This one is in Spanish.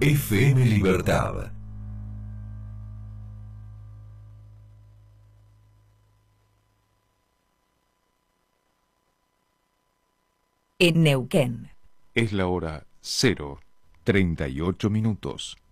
FM Libertad. En Neuquén. Es la hora 0:38.